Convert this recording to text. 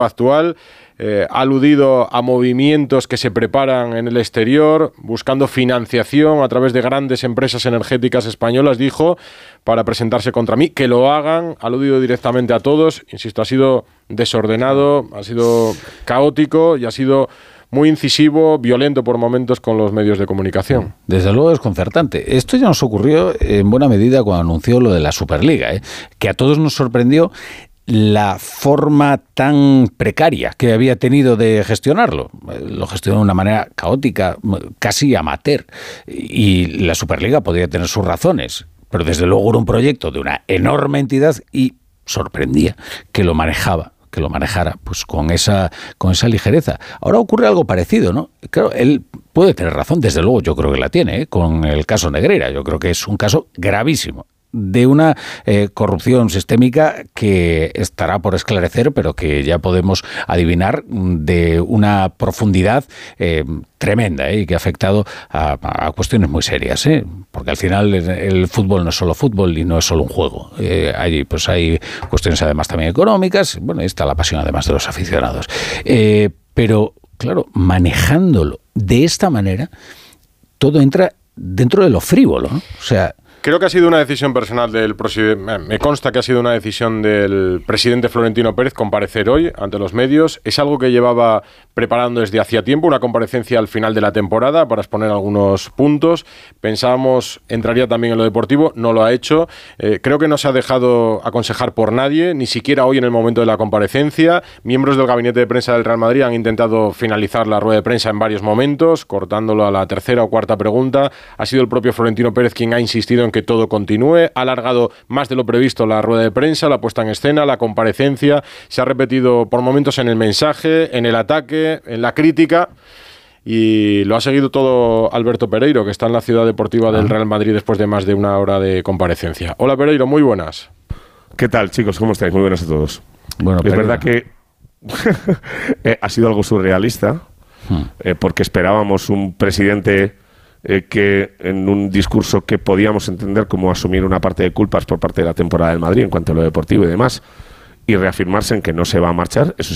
actual. Ha aludido a movimientos que se preparan en el exterior, buscando financiación a través de grandes empresas energéticas españolas, dijo, para presentarse contra mí. Que lo hagan, ha aludido directamente a todos. Insisto, ha sido desordenado, ha sido caótico y ha sido muy incisivo, violento por momentos con los medios de comunicación. Desde luego desconcertante. Esto ya nos ocurrió en buena medida cuando anunció lo de la Superliga, que a todos nos sorprendió la forma tan precaria que había tenido de gestionarlo. Lo gestionó de una manera caótica, casi amateur, y la Superliga podía tener sus razones, pero desde luego era un proyecto de una enorme entidad y sorprendía que lo manejara pues con esa ligereza. Ahora ocurre algo parecido, ¿no? Claro, él puede tener razón, desde luego yo creo que la tiene, con el caso Negreira. Yo creo que es un caso gravísimo de una corrupción sistémica que estará por esclarecer, pero que ya podemos adivinar de una profundidad tremenda, y que ha afectado a cuestiones muy serias, porque al final el fútbol no es solo fútbol y no es solo un juego. Hay cuestiones además también económicas. Bueno, ahí está la pasión además de los aficionados. Pero claro, manejándolo de esta manera, todo entra dentro de lo frívolo, ¿no? O sea, creo que ha sido una decisión personal del presidente. Me consta que ha sido una decisión del presidente Florentino Pérez comparecer hoy ante los medios. Es algo que llevaba preparando desde hacía tiempo, una comparecencia al final de la temporada para exponer algunos puntos. Pensábamos entraría también en lo deportivo, no lo ha hecho. Creo que no se ha dejado aconsejar por nadie, ni siquiera hoy en el momento de la comparecencia. Miembros del gabinete de prensa del Real Madrid han intentado finalizar la rueda de prensa en varios momentos, cortándolo a la tercera o cuarta pregunta. Ha sido el propio Florentino Pérez quien ha insistido en que todo continúe. Ha alargado más de lo previsto la rueda de prensa, la puesta en escena, la comparecencia. Se ha repetido por momentos en el mensaje, en el ataque, en la crítica, y lo ha seguido todo Alberto Pereiro, que está en la ciudad deportiva del Real Madrid después de más de una hora de comparecencia. Hola Pereiro, muy buenas. ¿Qué tal, chicos? ¿Cómo estáis? Muy buenas a todos. Bueno, es verdad que ha sido algo surrealista, porque esperábamos un presidente que en un discurso que podíamos entender como asumir una parte de culpas por parte de la temporada del Madrid en cuanto a lo deportivo y demás, y reafirmarse en que no se va a marchar. Eso